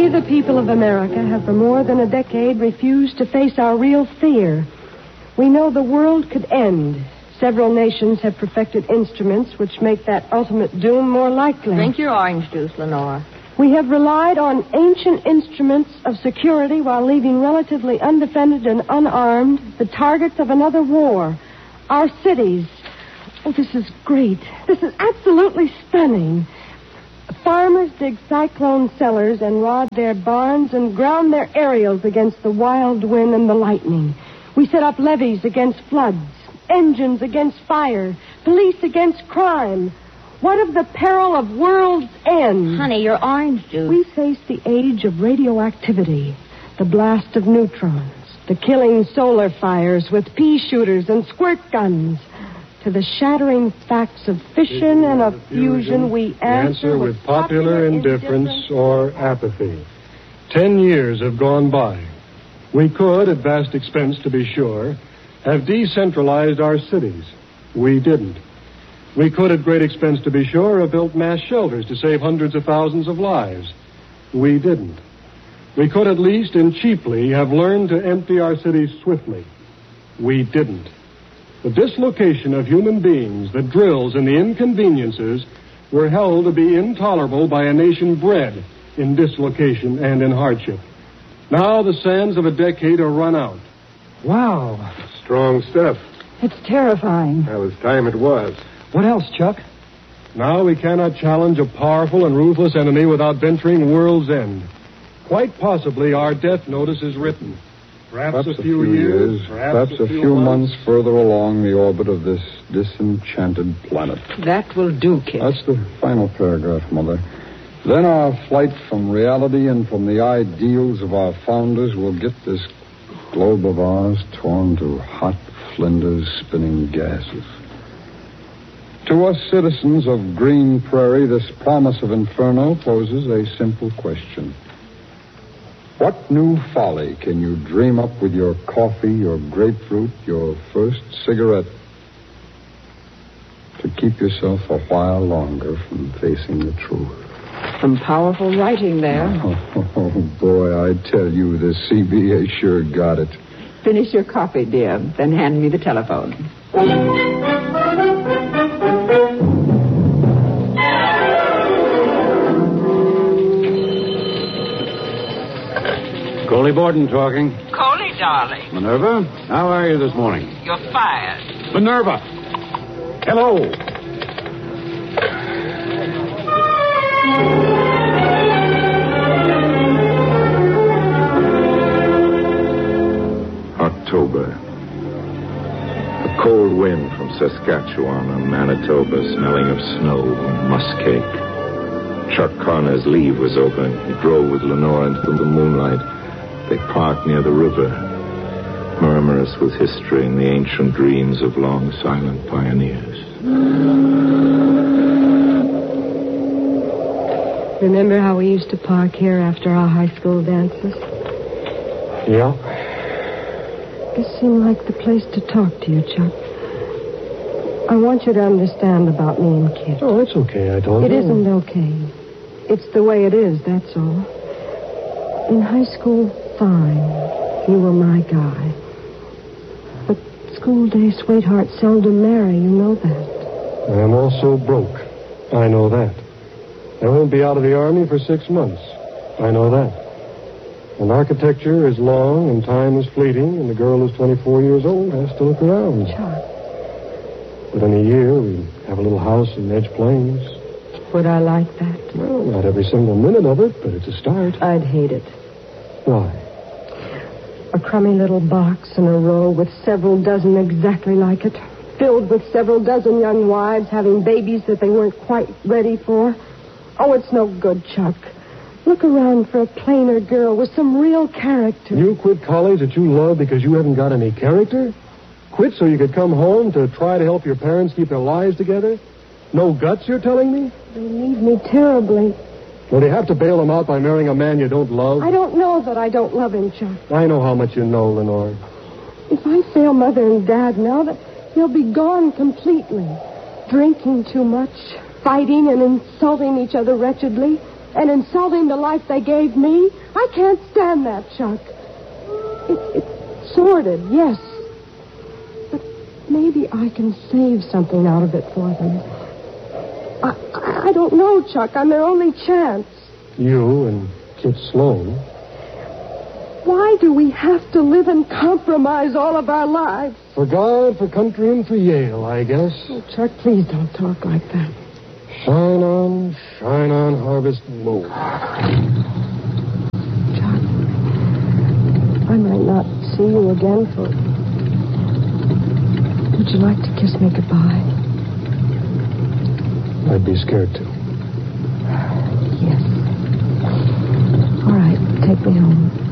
We, the people of America, have for more than a decade refused to face our real fear. We know the world could end. Several nations have perfected instruments which make that ultimate doom more likely. Drink your orange juice, Lenore. We have relied on ancient instruments of security while leaving relatively undefended and unarmed the targets of another war. Our cities. Oh, this is great. This is absolutely stunning. Farmers dig cyclone cellars and rod their barns and ground their aerials against the wild wind and the lightning. We set up levees against floods, engines against fire, police against crime. What of the peril of world's end? Honey, your orange juice. We face the age of radioactivity, the blast of neutrons, the killing solar fires with pea shooters and squirt guns. To the shattering facts of fission and of fusion, we answer with popular indifference or apathy. 10 years have gone by. We could, at vast expense to be sure, have decentralized our cities. We didn't. We could, at great expense to be sure, have built mass shelters to save hundreds of thousands of lives. We didn't. We could at least, and cheaply, have learned to empty our cities swiftly. We didn't. The dislocation of human beings, the drills and the inconveniences were held to be intolerable by a nation bred in dislocation and in hardship. Now the sands of a decade are run out. Wow. Strong stuff. It's terrifying. Well, it's time it was. What else, Chuck? Now we cannot challenge a powerful and ruthless enemy without venturing world's end. Quite possibly our death notice is written. Perhaps a few years, perhaps a few months further along the orbit of this disenchanted planet. That will do, kid. That's the final paragraph, Mother. Then our flight from reality and from the ideals of our founders will get this globe of ours torn to hot flinders spinning gases. To us citizens of Green Prairie, this promise of inferno poses a simple question. What new folly can you dream up with your coffee, your grapefruit, your first cigarette to keep yourself a while longer from facing the truth? Some powerful writing there. Oh, boy, I tell you, the CBA sure got it. Finish your coffee, dear, then hand me the telephone. Coley Borden talking. Coley, darling. Minerva, how are you this morning? You're fired. Minerva! Hello! October. A cold wind from Saskatchewan and Manitoba smelling of snow and muskcake. Chuck Connor's leave was open. He drove with Lenore into the moonlight. They parked near the river, murmurous with history and the ancient dreams of long silent pioneers. Remember how we used to park here after our high school dances? Yeah? This seemed like the place to talk to you, Chuck. I want you to understand about me and Kit. Oh, it's okay. I don't know. It isn't okay. It's the way it is, that's all. In high school, fine. You were my guy. But school day sweethearts seldom marry, you know that. I am also broke. I know that. I won't be out of the Army for 6 months. I know that. And architecture is long and time is fleeting, and the girl who's 24 years old has to look around. Chuck. But in a year, we'll have a little house in Edge Plains. Would I like that? Well, not every single minute of it, but it's a start. I'd hate it. Why? A crummy little box in a row with several dozen exactly like it, filled with several dozen young wives having babies that they weren't quite ready for. Oh, it's no good, Chuck. Look around for a plainer girl with some real character. You quit college that you love because you haven't got any character? Quit so you could come home to try to help your parents keep their lives together? No guts, you're telling me? They need me terribly. Well, do you have to bail them out by marrying a man you don't love? I don't know that I don't love him, Chuck. I know how much you know, Lenore. If I fail Mother and Dad now, they'll be gone completely. Drinking too much, fighting and insulting each other wretchedly, and insulting the life they gave me. I can't stand that, Chuck. It's sordid, yes. But maybe I can save something out of it for them. I don't know, Chuck. I'm their only chance. You and Kit Sloan. Why do we have to live and compromise all of our lives? For God, for country, and for Yale, I guess. Oh, Chuck, please don't talk like that. Shine on, harvest moon. Chuck, I might not see you again for... Would you like to kiss me goodbye? I'd be scared to. Yes. All right, take me home.